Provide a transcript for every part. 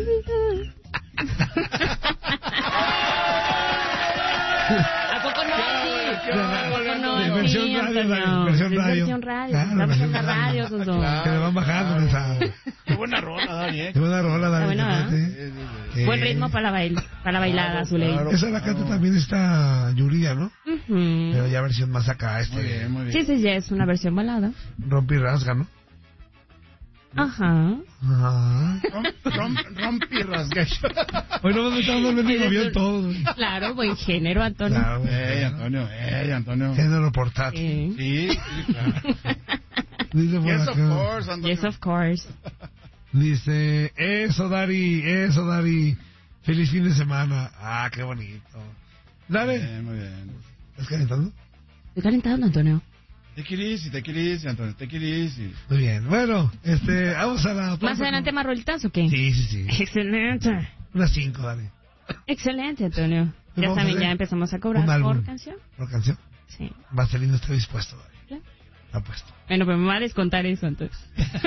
¿A poco no así? ¿A poco no así? Versión radio. Estamos en la radio, Suso. Que le van bajando, pensaba. Qué buena rola, Dani, Qué buena rola, Dani. Está buena, Buen ritmo para la bailada, Zuley. Esa la canta también está Yuridia, ¿no? Ujú. Pero ya versión más acá, Muy bien, muy bien. Sí, ya es una versión balada. Rompe y rasga, ¿no? Ajá. Ajá. Rompi y rasga. Hoy no me estamos volviendo bien todos, güey. Claro, buen género, Antonio. Claro, güey. Antonio. Género portátil. Sí. Sí, claro. Dice por Yes, of acá. course, Antonio. Yes, of course. Dice, eso, Dari. Feliz fin de semana. Ah, qué bonito. Dale. Muy bien. ¿Estás calentando? Estoy calentando, Antonio. Take it easy, Antonio. Take it easy. Muy bien. Bueno, vamos a la... ¿Más adelante más rolitas o qué? Sí. Excelente. Unas 5, dale. Excelente, Antonio. Pues Ya vamos a saben, hacer ya empezamos a cobrar un álbum. por canción. ¿Por canción? Sí. Marcelino está dispuesto, dale. Claro. Está puesto. Bueno, pero me va a descontar eso, entonces.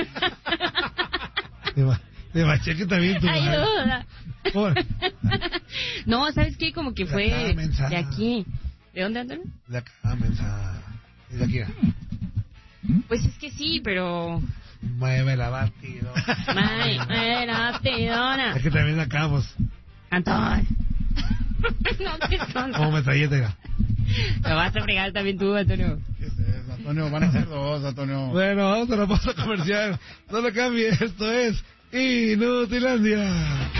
De Bacheque también tu madre. ¡Ayuda! Por. No, ¿sabes qué? Como que De fue acá, mensa. de aquí. ¿De dónde, Antonio? De acá, mensa. De aquí. Pues es que sí, pero... Mueve la batidora. Era tidona. Es que también acá, pues, Antonio. No te escondas. como metralleta, mira. Me vas a fregar también tú, Antonio. ¿Qué es eso, Antonio? Van a ser dos, Antonio. Bueno, vamos a la pausa comercial. No lo cambie, esto es Inutilandia.